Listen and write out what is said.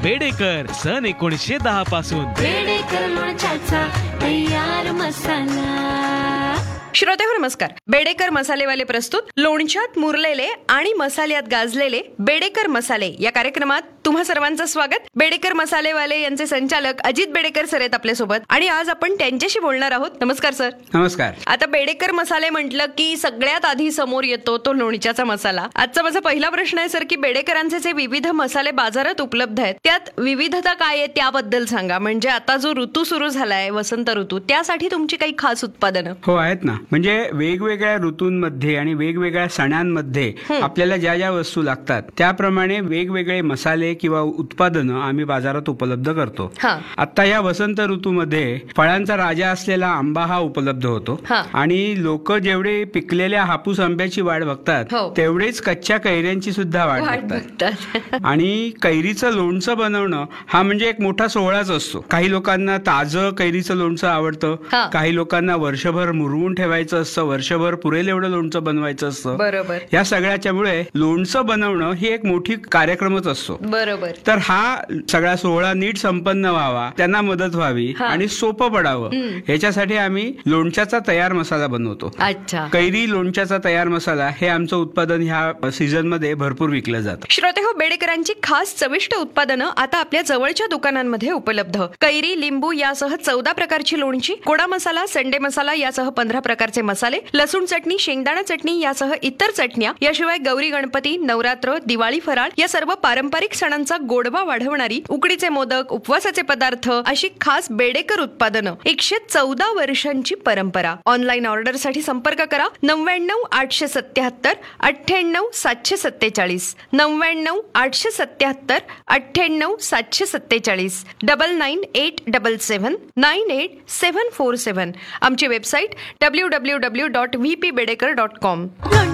बेडेकर सन 1910 पासून. बेडेकर लोणच्याचा तयार मसाला. श्रोतेहो नमस्कार. बेडेकर मसालेवाले प्रस्तुत लोणच्यात मुरलेले आणि मसाल्यात गाजलेले बेडेकर मसाले या कार्यक्रमात तुम्हा सर्वांचं स्वागत. बेडेकर मसालेवाले यांचे संचालक अजित बेडेकर सर आहेत आपल्यासोबत आणि आज आपण त्यांच्याशी बोलणार आहोत. नमस्कार सर. नमस्कार. आता बेडेकर मसाले म्हटलं की सगळ्यात आधी समोर येतो तो लोणच्याचा मसाला. आजचा माझा पहिला प्रश्न आहे सर की बेडेकरांचे जे विविध मसाले बाजारात उपलब्ध आहेत त्यात विविधता काय आहे त्याबद्दल सांगा. म्हणजे आता जो ऋतू सुरू झालाय वसंत ऋतू, त्यासाठी तुमची काही खास उत्पादनं? हो आहेत ना. म्हणजे वेगवेगळ्या ऋतूंमध्ये आणि वेगवेगळ्या सणांमध्ये आपल्याला ज्या ज्या वस्तू लागतात त्याप्रमाणे वेगवेगळे मसाले किंवा उत्पादनं आम्ही बाजारात उपलब्ध करतो. आता या वसंत ऋतूमध्ये फळांचा राजा असलेला आंबा हा उपलब्ध होतो आणि लोक जेवढे पिकलेल्या हापूस आंब्याची वाट बघतात तेवढेच कच्च्या कैऱ्यांची सुद्धा वाट बघतात. आणि कैरीचं लोणचं बनवणं हा म्हणजे एक मोठा सोहळाच असतो. काही लोकांना ताजं कैरीचं लोणचं आवडतं, काही लोकांना वर्षभर मुरवून ठेवायचं असतं, वर्षभर पुरेल एवढं लोणचं बनवायचं असतं. बरोबर. या सगळ्याच्यामुळे लोणचं बनवणं ही एक मोठी कार्यक्रमच असतो. बरोबर. तर हा सगळा सोहळा नीट संपन्न व्हावा, त्यांना मदत व्हावी आणि सोपं पडावं याच्यासाठी आम्ही लोणच्याचा तयार मसाला बनवतो. अच्छा. कैरी लोणच्याचा तयार मसाला हे आमचं उत्पादन ह्या सीझन मध्ये भरपूर विकलं जातं. श्रोतेहो, बेडेकरांची खास चविष्ट उत्पादनं आता आपल्या जवळच्या दुकानांमध्ये उपलब्ध. कैरी, लिंबू यासह 14 प्रकारची लोणची, गोडा मसाला, संडे मसाला यासह 15 प्रकारचे मसाले, लसूण चटणी, शेंगदाणा चटणी यासह इतर चटण्या, याशिवाय गौरी गणपती, नवरात्र, दिवाळी फराळ या सर्व पारंपरिक सणांचा गोडवा वाढवणारी उकडीचे मोदक, उपवासाचे पदार्थ अशी खास बेडेकर उत्पादनं. 114 वर्षांची परंपरा. ऑनलाईन ऑर्डर साठी संपर्क करा 99 877 98 747, 99 877 98 747, 99 877 98747. आमची वेबसाईट www.vpbedeकर.com.